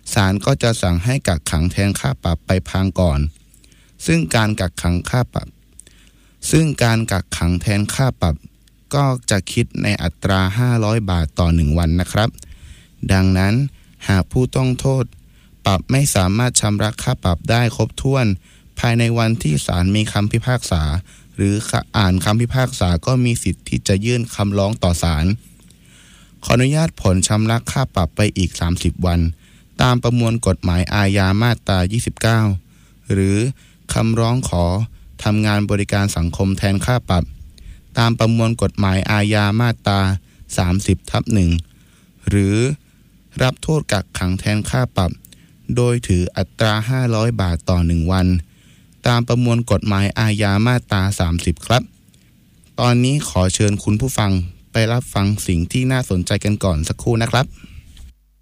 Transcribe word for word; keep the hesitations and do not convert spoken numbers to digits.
ศาลก็จะสั่งให้กักขังแทนค่าปรับไปพางก่อนซึ่งการกักขังค่าปรับซึ่งการกักขังแทนค่าปรับก็จะคิดในอัตราห้าร้อยบาทต่อหนึ่งวันนะครับดังนั้นหากผู้ต้องโทษปรับไม่สามารถชำระค่าปรับได้ครบถ้วนภายในวันที่ศาลมีคำพิพากษาหรืออ่านคำพิพากษาก็มีสิทธิ์ที่จะยื่นคำร้องต่อศาลขออนุญาตผลชำระค่าปรับไปอีกสามสิบวันตามประมวลกฎหมายอาญามาตรายี่สิบเก้าหรือคำร้องขอทำงานบริการสังคมแทนค่าปรับตามประมวลกฎหมายอาญามาตราสามสิบทับหนึ่งหรือรับโทษกักขังแทนค่าปรับโดยถืออัตราห้าร้อยบาทต่อหนึ่งวันตามประมวลกฎหมายอาญามาตราสามสิบครับตอนนี้ขอเชิญคุณผู้ฟังไปรับฟังสิ่งที่น่าสนใจกันก่อนสักครู่นะครับ